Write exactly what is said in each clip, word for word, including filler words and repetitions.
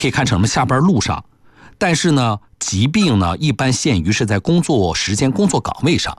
可以看成什么下班路上，但是呢，疾病呢一般限于是在工作时间、工作岗位上，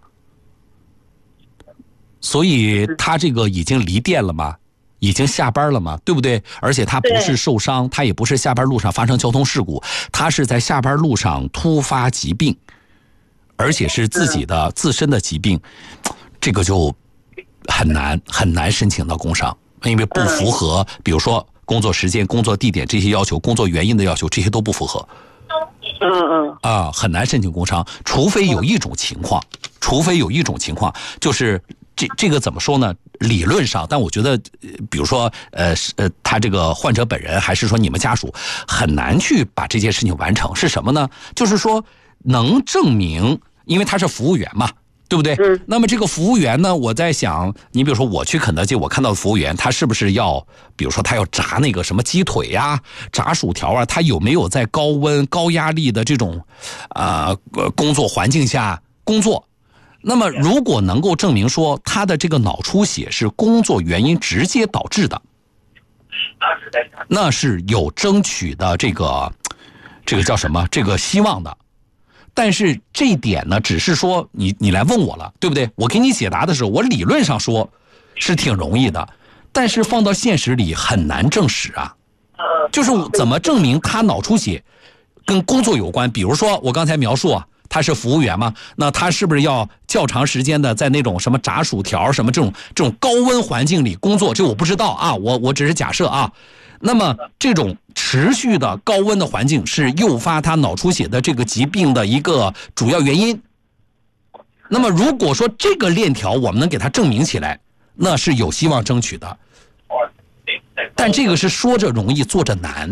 所以他这个已经离店了嘛，已经下班了嘛，对不对？而且他不是受伤，他也不是下班路上发生交通事故，他是在下班路上突发疾病，而且是自己的自身的疾病，这个就很难很难申请到工伤，因为不符合，比如说工作时间、工作地点这些要求，工作原因的要求，这些都不符合。 嗯嗯啊，很难申请工伤，除非有一种情况，除非有一种情况，就是这这个怎么说呢？理论上，但我觉得，比如说，呃呃，他这个患者本人，还是说你们家属，很难去把这件事情完成。是什么呢？就是说能证明，因为他是服务员嘛。对不对？嗯。那么这个服务员呢，我在想，你比如说我去肯德基，我看到的服务员，他是不是要，比如说他要炸那个什么鸡腿呀、炸薯条啊，他有没有在高温、高压力的这种啊、呃、工作环境下工作？那么如果能够证明说他的这个脑出血是工作原因直接导致的，那是有争取的这个这个叫什么？这个希望的。但是这一点呢，只是说你你来问我了，对不对？我给你解答的时候，我理论上说是挺容易的，但是放到现实里很难证实啊。就是怎么证明他脑出血跟工作有关？比如说我刚才描述啊，他是服务员嘛，那他是不是要较长时间的在那种什么炸薯条什么这种这种高温环境里工作？这我不知道啊，我我只是假设啊。那么这种持续的高温的环境是诱发他脑出血的这个疾病的一个主要原因。那么如果说这个链条我们能给他证明起来，那是有希望争取的。但这个是说着容易做着难。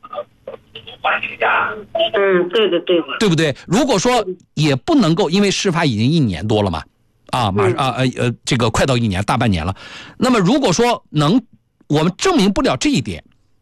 嗯，对的对的， 对不对？如果说也不能够，因为事发已经一年多了嘛，啊马啊呃呃这个快到一年大半年了。那么如果说能我们证明不了这一点，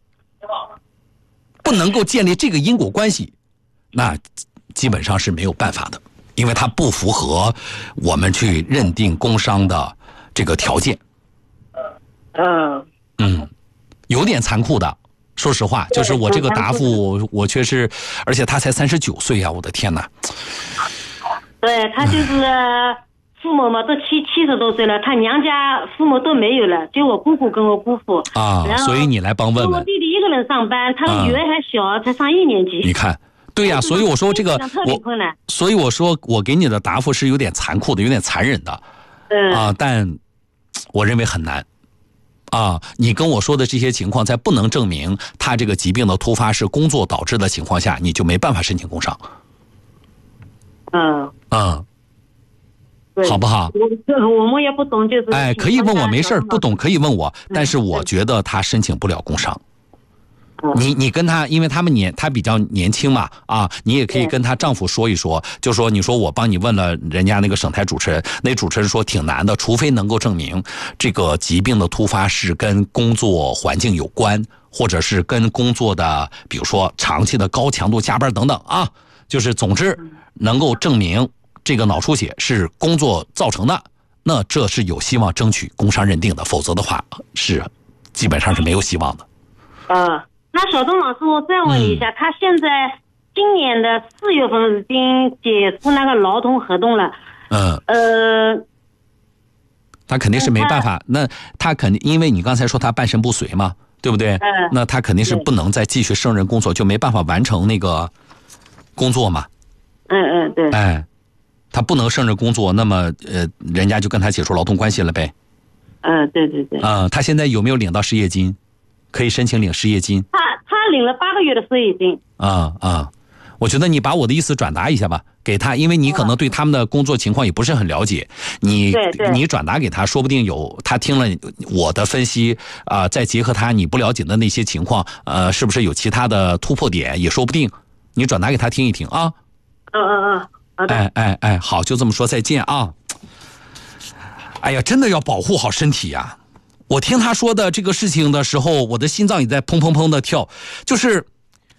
不能够建立这个因果关系，那基本上是没有办法的，因为它不符合我们去认定工伤的这个条件。 嗯嗯，有点残酷的，说实话，就是我这个答复，我确实，而且他才三十九岁啊，我的天哪！ 对他就是父母嘛，都七七十多岁了，他娘家父母都没有了，就我姑姑跟我姑父啊，所以你来帮问问。 我弟弟一个人上班，他的女儿还小，才上一年级。 你看，对呀、啊，所以我说这个我，所以我说我给你的答复是有点残酷的，有点残忍的， 嗯啊，但我认为很难。啊，你跟我说的这些情况，在不能证明他这个疾病的突发是工作导致的情况下，你就没办法申请工伤。 嗯嗯，好不好？ 我我们也不懂，就是哎，可以问我，没事，不懂可以问我，但是我觉得他申请不了工伤。你你跟他，因为他们年他比较年轻嘛，啊，你也可以跟她丈夫说一说，就说你说我帮你问了人家那个省台主持人，那主持人说挺难的，除非能够证明这个疾病的突发是跟工作环境有关，或者是跟工作的，比如说长期的高强度加班等等啊，就是总之能够证明这个脑出血是工作造成的，那这是有希望争取工伤认定的，否则的话是基本上是没有希望的。 啊。那小东老师，我这样问你一下，嗯、他现在今年的四月份已经解除那个劳动合同了。 嗯。 呃， 他肯定是没办法，那他肯定，因为你刚才说他半身不遂嘛，对不对？ 嗯。 那他肯定是不能再继续胜任工作，就没办法完成那个工作嘛。 嗯嗯，对。 哎，他不能胜任工作，那么呃，人家就跟他解除劳动关系了呗。 嗯，对对对。 啊、嗯，他现在有没有领到失业金？可以申请领失业金。 他他领了八个月的失业金。 啊啊，我觉得你把我的意思转达一下吧，给他，因为你可能对他们的工作情况也不是很了解，你你转达给他，说不定有他听了我的分析啊、呃，再结合他你不了解的那些情况，呃，是不是有其他的突破点也说不定，你转达给他听一听啊。 嗯嗯嗯，好的。 哎哎哎，好，就这么说，再见啊。哎呀，真的要保护好身体呀、啊。我听他说的这个事情的时候，我的心脏也在砰砰砰的跳，就是，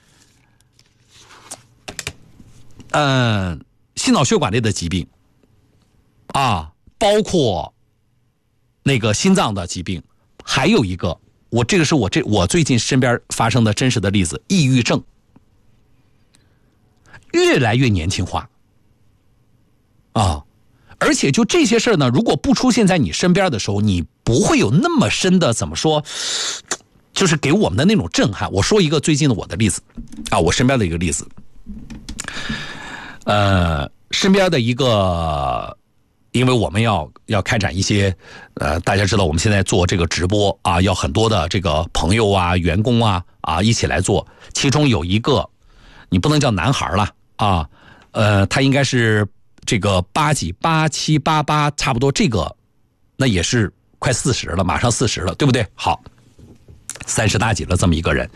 嗯，心脑血管类的疾病，啊，包括那个心脏的疾病，还有一个我这个是我这我最近身边发生的真实的例子，抑郁症越来越年轻化啊，而且就这些事儿呢，如果不出现在你身边的时候，你不会有那么深的怎么说，就是给我们的那种震撼。我说一个最近的我的例子啊，我身边的一个例子，呃，身边的一个。因为我们要要开展一些，呃，大家知道我们现在做这个直播啊，要很多的这个朋友啊、员工啊啊一起来做。其中有一个，你不能叫男孩了啊，呃，他应该是这个八几八七八八，差不多这个，那也是快四十了，马上四十了，对不对？好，三十大几了这么一个人，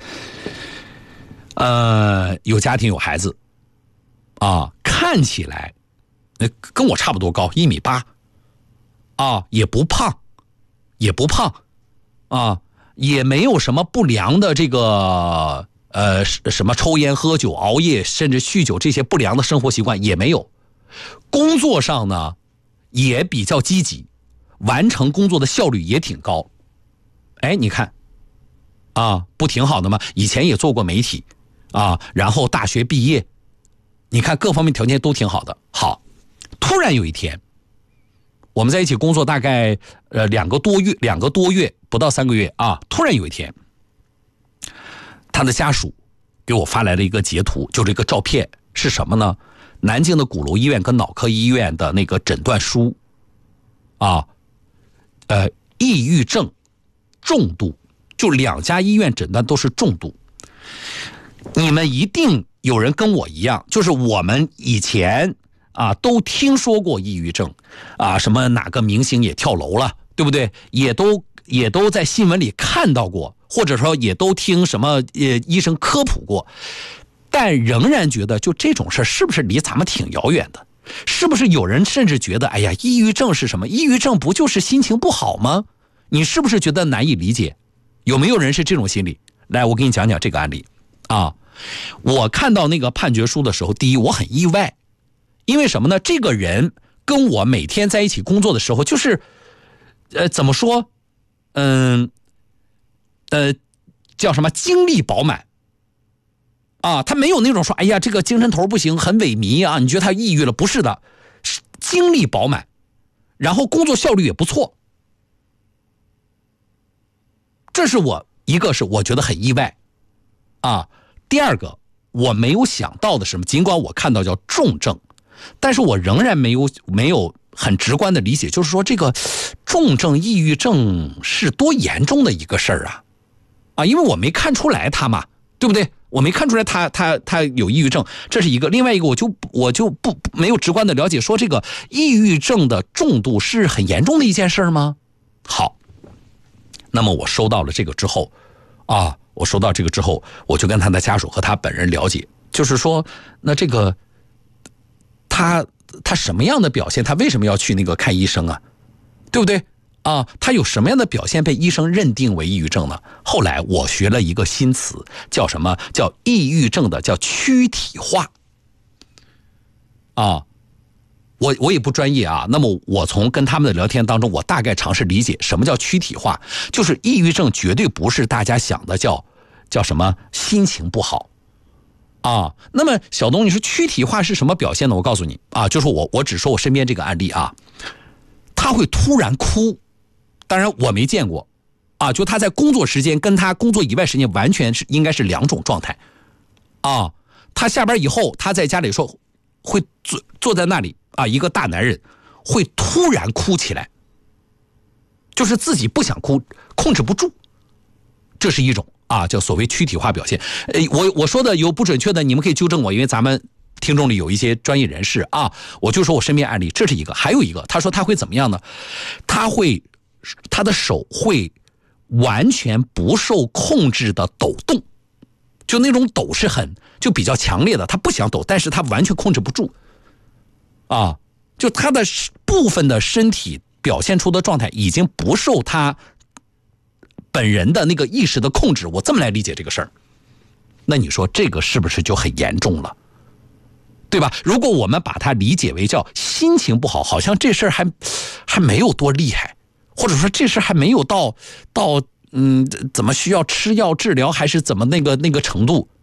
呃，有家庭有孩子，啊，看起来。跟我差不多高，一米八，啊，也不胖，也不胖，啊，也没有什么不良的这个呃什么抽烟、喝酒、熬夜，甚至酗酒这些不良的生活习惯也没有。工作上呢也比较积极，完成工作的效率也挺高。哎，你看，啊，不挺好的吗？以前也做过媒体，啊，然后大学毕业，你看各方面条件都挺好的。好。突然有一天，我们在一起工作大概呃两个多月，两个多月不到三个月啊。突然有一天，他的家属给我发来了一个截图，就这个照片是什么呢？南京的鼓楼医院跟脑科医院的那个诊断书啊，呃，抑郁症重度，就两家医院诊断都是重度。你们一定有人跟我一样，就是我们以前。啊，都听说过抑郁症，啊，什么哪个明星也跳楼了，对不对？也都也都在新闻里看到过，或者说也都听什么呃医生科普过，但仍然觉得就这种事是不是离咱们挺遥远的？是不是有人甚至觉得，哎呀，抑郁症是什么？抑郁症不就是心情不好吗？你是不是觉得难以理解？有没有人是这种心理？来，我给你讲讲这个案例啊。我看到那个判决书的时候，第一我很意外。因为什么呢？这个人跟我每天在一起工作的时候，就是，呃，怎么说，嗯，呃，叫什么精力饱满，啊，他没有那种说，哎呀，这个精神头不行，很萎靡啊，你觉得他抑郁了？不是的，是精力饱满，然后工作效率也不错，这是我一个是我觉得很意外，啊，第二个我没有想到的是什么？尽管我看到叫重症。但是我仍然没有没有很直观的理解，就是说这个重症抑郁症是多严重的一个事儿啊，啊，因为我没看出来他嘛，对不对？我没看出来他他他有抑郁症，这是一个。另外一个，我就我就不没有直观的了解，说这个抑郁症的重度是很严重的一件事吗？好，那么我收到了这个之后，啊，我收到这个之后，我就跟他的家属和他本人了解，就是说，那这个。他他什么样的表现？他为什么要去那个看医生啊？对不对啊？他有什么样的表现被医生认定为抑郁症呢？后来我学了一个新词，叫什么？叫抑郁症的叫躯体化。啊，我我也不专业啊。那么我从跟他们的聊天当中，我大概尝试理解什么叫躯体化，就是抑郁症绝对不是大家想的叫叫什么心情不好。啊，那么小东，你说躯体化是什么表现呢？我告诉你啊，就是我我只说我身边这个案例啊，他会突然哭，当然我没见过，啊，就他在工作时间跟他工作以外时间完全是应该是两种状态，啊，他下班以后他在家里说会坐坐在那里啊，一个大男人会突然哭起来，就是自己不想哭，控制不住，这是一种。啊，叫所谓躯体化表现。呃，我我说的有不准确的，你们可以纠正我，因为咱们听众里有一些专业人士啊。我就说我身边案例，这是一个，还有一个，他说他会怎么样呢？他会，他的手会完全不受控制的抖动，就那种抖是很就比较强烈的，他不想抖，但是他完全控制不住。啊，就他的部分的身体表现出的状态已经不受他。本人的那个意识的控制，我这么来理解这个事儿，那你说这个是不是就很严重了，对吧？如果我们把它理解为叫心情不好，好像这事儿还还没有多厉害，或者说这事儿还没有到到嗯，怎么需要吃药治疗，还是怎么那个那个程度？